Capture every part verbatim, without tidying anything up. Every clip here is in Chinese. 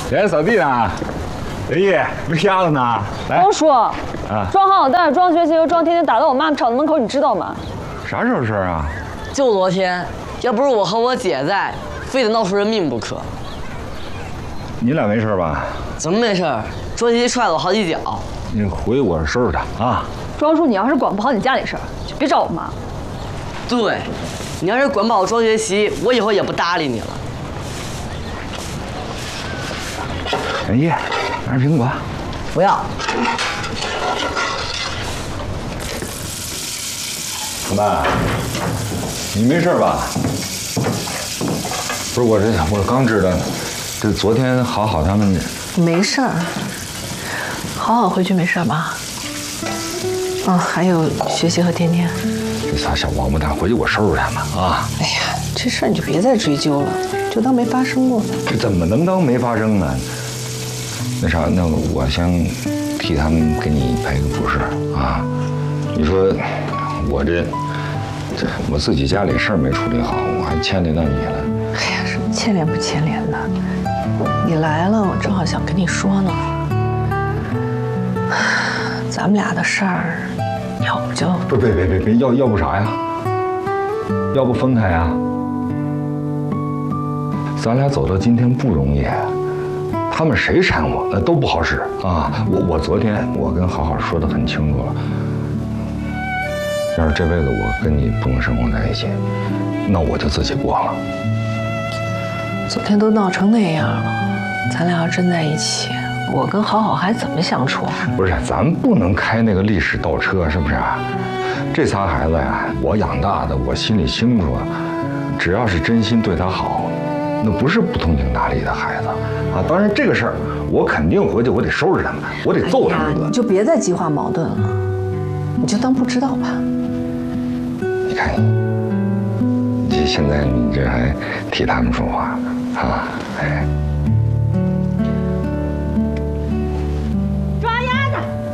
在扫地呢。刘毅，没鸭子呢。来， 王叔，啊，庄浩带着庄学习和庄天天打到我妈妈厂子门口，你知道吗？ 啥时候事儿啊？ 就昨天，要不是我和我姐在，非得闹出人命不可。 你俩没事吧？ 怎么没事？庄学习踹了我好几脚。 你回我收拾他啊！ 庄叔，你要是管不好你家里事儿，就别找我妈。 对，你要是管不好庄学习，我以后也不搭理你了。 小叶，拿苹果。 不要。 老妈，你没事吧？不是我这，我刚知道，这昨天好好他们没事儿，好好回去没事吧？哦，还有学习和天天。 这仨小王八蛋，回去我收拾他们啊！ 哎呀，这事儿你就别再追究了，就当没发生过。 这怎么能当没发生呢？那啥，那我先替他们给你赔个不是啊？你说我这这我自己家里事儿没处理好，我还牵连到你了。 哎呀，什么牵连不牵连的？你来了，我正好想跟你说呢。咱们俩的事儿，要不就不别别别别，要要不啥呀？要不分开呀？咱俩走到今天不容易。他们谁缠我，那都不好使啊！我我昨天我跟好好说得很清楚了，要是这辈子我跟你不能生活在一起，那我就自己过了。 昨天都闹成那样了，咱俩要真在一起，我跟好好还怎么相处啊？ 不是，咱不能开那个历史倒车，是不是？这仨孩子呀，我养大的，我心里清楚，只要是真心对他好，那不是不通情达理的孩子。啊，当然这个事儿，我肯定回去，我得收拾他们，我得揍他们一顿。 你就别再激化矛盾了，你就当不知道吧。 你看你，这现在你这还替他们说话啊？哎， 抓鸭子！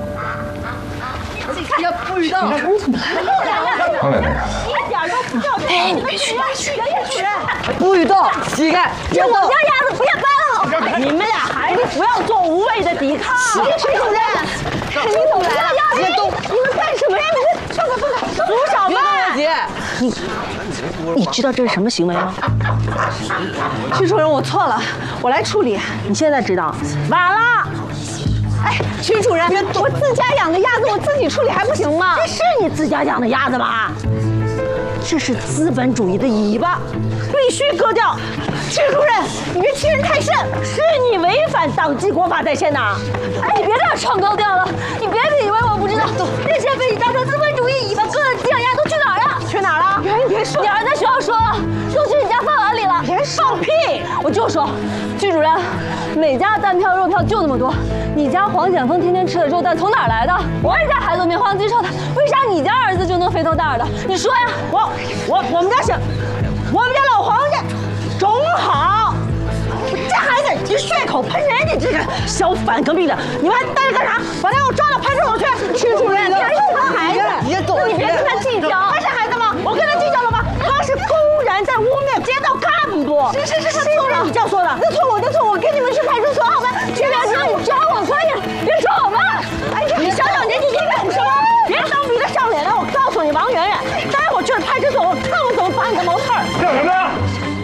你看，要不知道， 你怎么来了？ 刚才那啥？ 一点都不叫。 哎，你别去，别去， 别去！ 不许动！膝盖！ 这我家鸭子，不要搬了！你们俩还是不要做无谓的抵抗。徐主任，你怎么来了？鸭子，你们干什么呀？你们放开放开！苏小曼， 姐， 你你知道这是什么行为吗？ 徐主任，我错了，我来处理。 你现在知道？晚了。 哎，徐主任，我自家养的鸭子，我自己处理还不行吗？ 这是你自家养的鸭子吧？这是资本主义的尾巴，必须割掉。徐主任，你别欺人太甚，是你违反党纪国法在先的。哎，你别这样唱高调了，你别以为我不知道，那些被你当成资本主义尾巴割的鸡养鸭都去哪儿了？去哪儿了？你别说，你儿子在学校说了，都去你家饭碗里了。别放屁！我就说，徐主任，每家蛋票肉票就那么多，你家黄显峰天天吃的肉蛋从哪儿来的？我们家孩子没黄鸡瘦的，为啥你家儿子就能肥头大耳的？你说呀？我我我们家小，我们家老黄家种好，这孩子一血口喷人，你这个小反革命的，你们还待着干啥？把他给我抓到派出所去！徐主任，他是他孩子， 别动！ 你别跟他计较，他是孩子吗？我跟他计较了吗？他是公然在污蔑街道干部。是是是，他错了，你这样说的，那错我就错，我跟你们去派出所好吗？去派出所你抓我可以，别抓我们！哎呀，你小小年纪你懂什么？别当逼着上脸来！我告诉你，王媛媛，待会儿去了派出所，我看我怎么拔你的毛刺儿！ 干什么呀？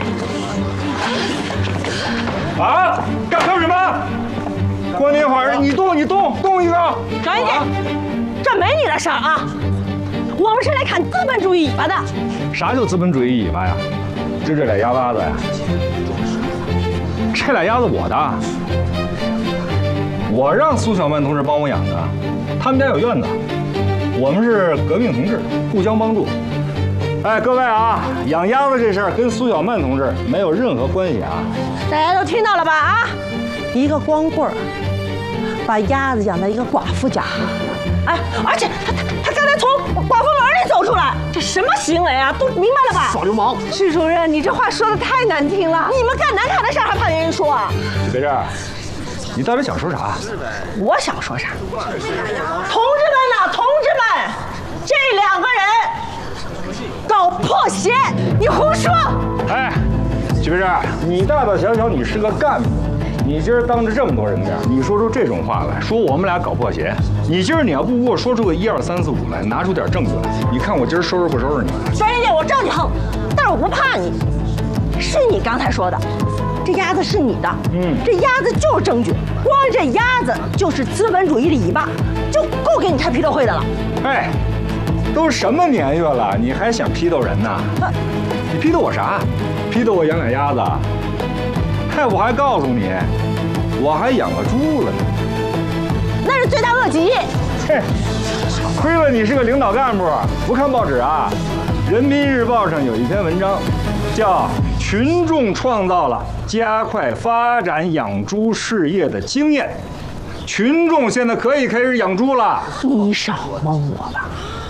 啊！干干什么？关天华，你动你动动一个！ 小一姐，这没你的事儿啊！我们是来砍资本主义尾巴的。 啥叫资本主义尾巴呀？就这俩鸭巴子呀？这俩鸭子我的，我让苏小曼同志帮我养的。他们家有院子，我们是革命同志，互相帮助。哎，各位啊，养鸭子这事儿跟苏小曼同志没有任何关系啊！ 大家都听到了吧？啊，一个光棍儿把鸭子养在一个寡妇家，哎，而且他他他刚才从寡妇门里走出来，这什么行为啊？都明白了吧？ 耍流氓！ 徐主任，你这话说的太难听了，你们干难看的事儿还怕别人说啊？ 就别这样，你到底想说啥？ 我想说啥？同志们呐，同志们，这两个人搞破鞋，你胡说！ 哎，徐别这，你大大小小你是个干部， 你今儿当着这么多人面，你说出这种话来，说我们俩搞破鞋，你今儿你要不给我说出个一二三四五来，拿出点证据来，你看我今儿收拾不收拾你？ 专员姐，我知道你横，但是我不怕你。是你刚才说的，这鸭子是你的，嗯，这鸭子就是证据，光这鸭子就是资本主义的尾巴，就够给你开批斗会的了。 哎，都什么年月了，你还想批斗人呢？啊、你批斗我啥？批斗我养俩鸭子？嗨，我还告诉你，我还养了猪了呢。 那是罪大恶极。 嘿，亏了你是个领导干部，不看报纸啊？《人民日报》上有一篇文章，叫《群众创造了加快发展养猪事业的经验》，群众现在可以开始养猪了。 你少蒙我吧。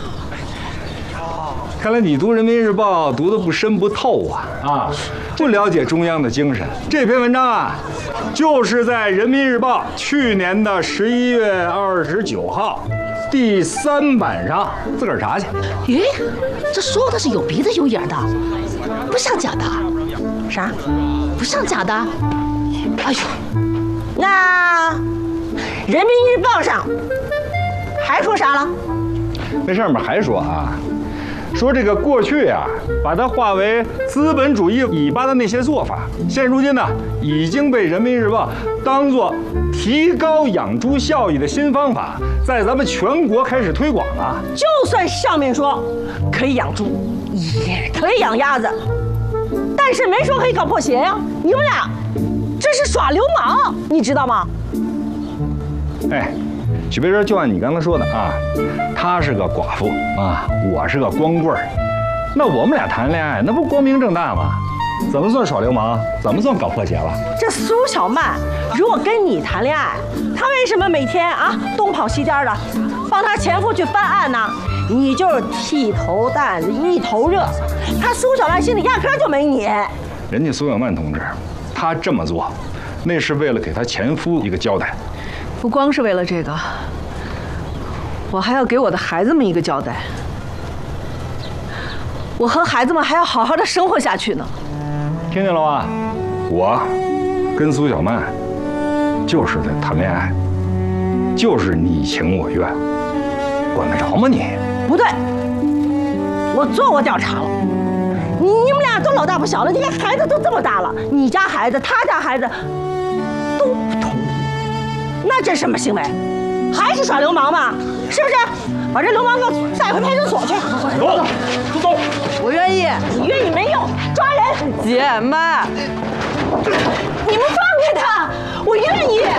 看来你读《人民日报》读得不深不透啊啊，不了解中央的精神。这篇文章啊，就是在《人民日报》去年的十一月二十九号第三版上，自个儿查去。 咦，这说的是有鼻子有眼的，不像假的。啥？不像假的？哎呦，那《人民日报》上还说啥了？ 那上面还说啊。说这个过去啊，把它化为资本主义尾巴的那些做法，现如今呢，已经被《人民日报》当作提高养猪效益的新方法，在咱们全国开始推广了。 就算上面说可以养猪，也可以养鸭子，但是没说可以搞破鞋呀！你们俩这是耍流氓，你知道吗？ 哎。许培生，就按你刚才说的啊，他是个寡妇啊，我是个光棍儿，那我们俩谈恋爱，那不光明正大吗？怎么算耍流氓？怎么算搞破鞋了？ 这苏小曼如果跟你谈恋爱，她为什么每天啊东跑西颠的，帮她前夫去办案呢？你就是剃头蛋子一头热，她苏小曼心里压根就没你。 人家苏小曼同志，她这么做，那是为了给她前夫一个交代。 不光是为了这个，我还要给我的孩子们一个交代。我和孩子们还要好好的生活下去呢。 听见了吧？我跟苏小曼就是在谈恋爱，就是你情我愿，管得着吗你？ 不对，我做过调查了，你你们俩都老大不小了，你看孩子都这么大了，你家孩子他家孩子都不同意。那这什么行为？还是耍流氓吗？是不是？把这流氓给我带回派出所去。 走，走走。 我愿意。 你愿意没用，抓人！ 姐妈， 你们放开他！我愿意。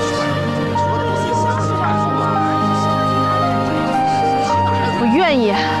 我愿意。